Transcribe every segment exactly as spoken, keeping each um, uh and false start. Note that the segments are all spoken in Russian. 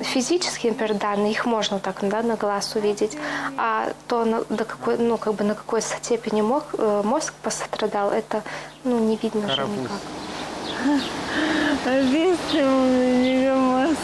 физические, например, данные, их можно так, да, на глаз увидеть, а то, на, до какой, ну, как бы на какой степени мозг, мозг пострадал, это, ну, не видно же никак. Объяснил мне мозг.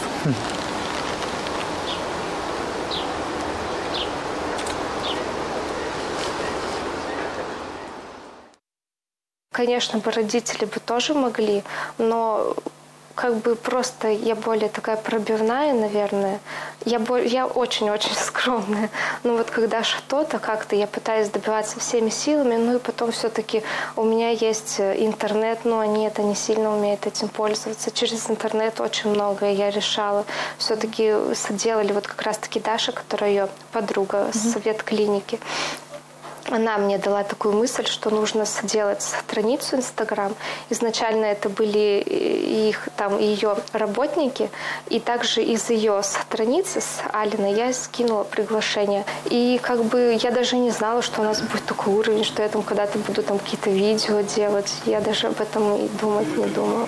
Конечно бы родители бы тоже могли, но как бы просто я более такая пробивная, наверное. Я, более, я очень-очень скромная. Но вот когда что-то как-то я пытаюсь добиваться всеми силами, ну и потом все-таки у меня есть интернет, но они это не сильно умеют этим пользоваться. Через интернет очень многое я решала. Все-таки соделали вот как раз-таки Даша, которая ее подруга, mm-hmm. совет клиники. Она мне дала такую мысль, что нужно сделать страницу Инстаграм. Изначально это были их, там, ее работники, и также из ее страницы с Алиной я скинула приглашение. И как бы я даже не знала, что у нас будет такой уровень, что я там когда-то буду там какие-то видео делать. Я даже об этом и думать не думала.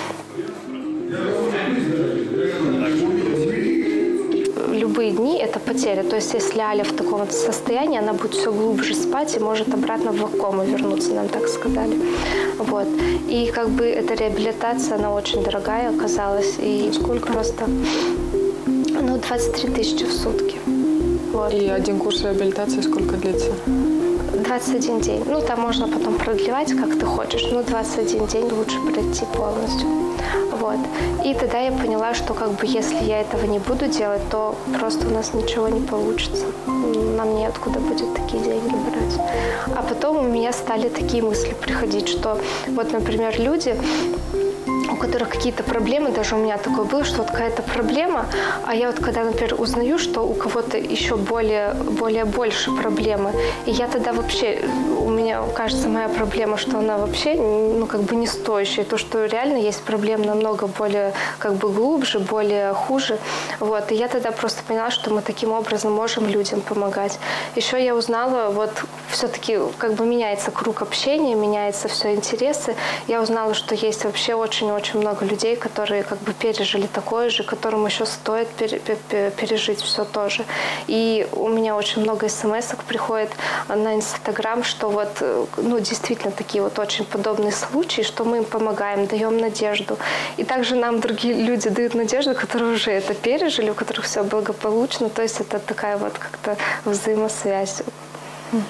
Любые дни – это потеря. То есть если Аля в таком вот состоянии, она будет все глубже спать и может обратно в кому вернуться, нам так сказали. Вот. И как бы эта реабилитация, она очень дорогая оказалась. И сколько просто? Ну, двадцать три тысячи в сутки. Вот. И один курс реабилитации сколько длится? двадцать один день. Ну, там можно потом продлевать, как ты хочешь. Но двадцать один день лучше пройти полностью. Вот. И тогда я поняла, что как бы если я этого не буду делать, то просто у нас ничего не получится. Нам неоткуда будет такие деньги брать. А потом у меня стали такие мысли приходить, что вот, например, люди, у которых какие-то проблемы, даже у меня такое было, что вот какая-то проблема, а я вот когда, например, узнаю, что у кого-то еще более, более больше проблемы, и я тогда вообще, у меня кажется, моя проблема, что она вообще, ну, как бы не стоящая, то, что реально есть проблем намного более, как бы глубже, более хуже, вот, и я тогда просто поняла, что мы таким образом можем людям помогать. Еще я узнала, вот, все-таки, как бы меняется круг общения, меняются все интересы, я узнала, что есть вообще очень-очень очень много людей, которые как бы пережили такое же, которым еще стоит пережить все то же. И у меня очень много смс-ок приходит на Инстаграм, что вот, ну, действительно такие вот очень подобные случаи, что мы им помогаем, даем надежду. И также нам другие люди дают надежду, которые уже это пережили, у которых все благополучно. То есть это такая вот как-то взаимосвязь.